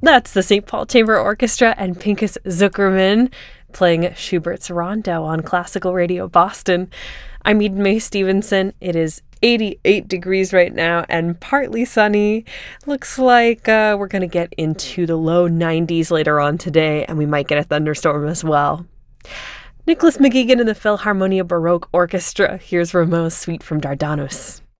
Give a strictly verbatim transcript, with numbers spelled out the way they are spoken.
That's the Saint Paul Chamber Orchestra and Pinchas Zuckerman playing Schubert's Rondo on Classical Radio Boston. I'm Eden Mae Stevenson. It is eighty-eight degrees right now and partly sunny. Looks like uh, we're going to get into the low nineties later on today, and we might get a thunderstorm as well. Nicholas McGuigan and the Philharmonia Baroque Orchestra. Here's Rameau's Suite from Dardanus.